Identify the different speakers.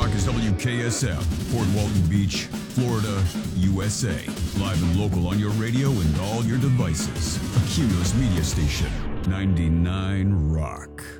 Speaker 1: Rock is WKSF, Port Walton Beach, Florida, USA. Live and local on your radio and all your devices. A Cumulus media station. 99 Rock.